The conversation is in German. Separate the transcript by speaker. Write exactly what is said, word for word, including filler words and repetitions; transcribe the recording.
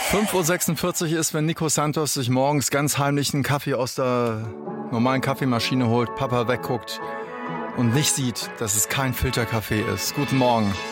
Speaker 1: fünf Uhr sechsundvierzig ist, wenn Nico Santos sich morgens ganz heimlich einen Kaffee aus der normalen Kaffeemaschine holt, Papa wegguckt und nicht sieht, dass es kein Filterkaffee ist. Guten Morgen.